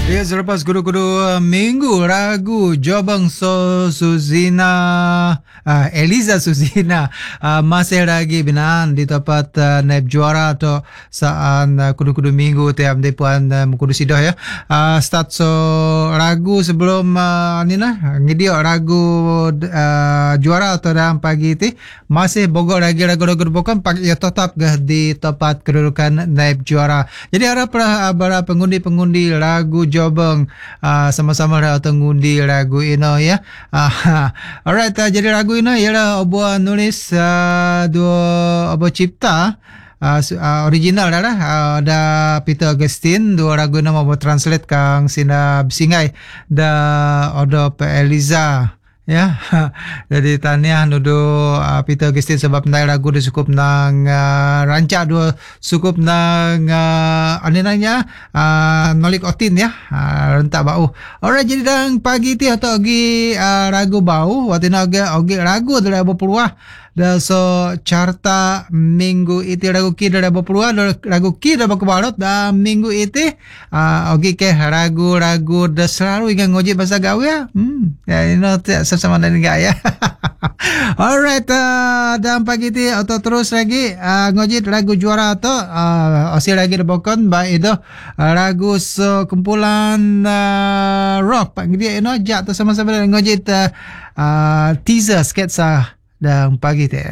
Ya, selepas kudu-kudu minggu ragu Jobang Suzina Eliza Suzina masih lagi binaan di tempat naib juara atau saat kudu-kudu minggu tiap depan kudu sidoh ya. Start so ragu sebelum ni nah ngidio ragu juara atau dalam pagi itu masih bogor lagi ragu-ragu bukan ya tetap di tempat kedudukan naib juara. Jadi harap para pengundi-pengundi ragu Jobang sama-sama atau ngundi lagu ini ya. Alright, jadi lagu ini ialah obuah nulis dua obuah cipta original dah lah. Ada Peter Augustine, dua lagu ini mau translate kang sina bisingai da odo Eliza ya. Jadi taniah nudu Peter Augustine sebab nai lagu dia cukup nang rancak dua cukup nang aninanya nolik otin ya, rentak bau. Alright, jadi dang pagi ti atau gi ragu bau watina ogi ragu dari berpeluah dan so carta minggu itu ragu ki dari berpeluah ragu ki dari berkebalot dan minggu itu ogi ke ragu-ragu dah selalu ingat ngoji bahasa gawe ya. Ya ini sama dan enggak ya. Alright, dalam pagi ini atau terus lagi ngojit lagu juara atau osi lagi debokon ba itu lagu kumpulan rock pak dia ino jak tu sama-sama ngojit teaser sketsa dalam pagi tu.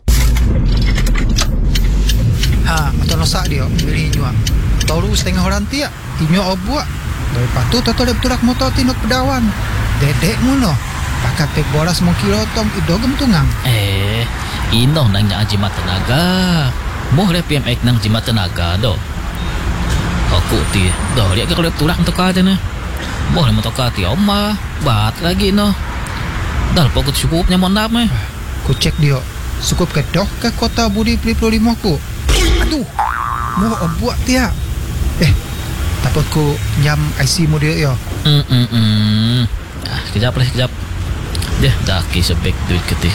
Atau nosak dia beli nyua. Tahu setengah orang dia inyo obuak. Dari patu atau dia beturak motor tinuk pedawan. Dedek muno. Pakat pek bola semua kilotong idogem tungang. Ino nang nya jimat tenaga. Moh le PMX nang jimat tenaga do. Aku ti do lihat ke kalau tulak untuk kata na. Moh le motor kati oma bat lagi no. Dal pokok cukupnya mondap meh. Ku cek dia. Cukup ke doh ke kota Budi Pri 5 ku. Aduh. Moh obuak dia. Takut ku nyam IC mu dia yo. Kejap. Dah kisah back duit ketih.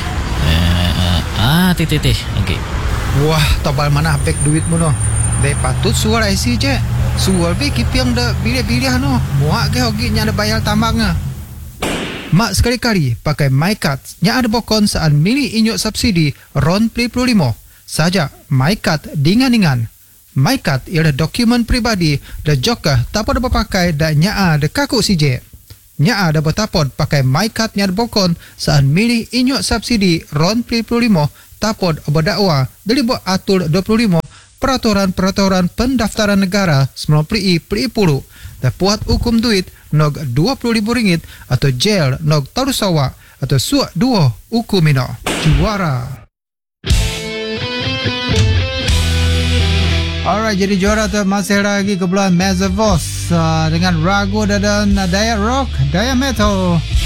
Tih. Okey. Wah, tobal mana back duit mu no. Dek patut suar IC je. Suar be kipiang dah pilih-pilih no. Muak ke hoki nya ada bayar tambangnya. Mak sekali-kali pakai MyCard nya ada bokon saat milih inyok subsidi RON 25 saja MyCard dingan-dingan. MyCard ialah dokumen pribadi dan juga tak pada berpakai dan nya ada kaku CJ. Nya ada bertapon pakai MyCard nya bokon saat milih inyok subsidi RON 25 tapon berdakwa dari buat atur 25 peraturan pendaftaran negara 90 dan puat hukum duit nog RM20,000 atau jail nog tarusawa atau suak 2 hukum ino. Juara. Alright, jadi juara tu masih lagi ke bulan Mezavos dengan ragu dan daya rock, daya metal.